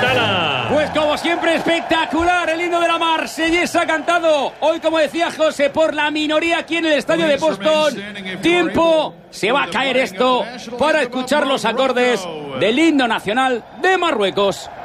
Tala. Pues como siempre espectacular el himno de la Marsellesa cantado hoy, como decía José, por la minoría aquí en el estadio de Boston. Tiempo, se va a caer esto para escuchar los acordes del himno nacional de Marruecos.